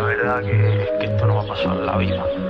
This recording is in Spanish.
la verdad que esto no me ha pasado en la vida.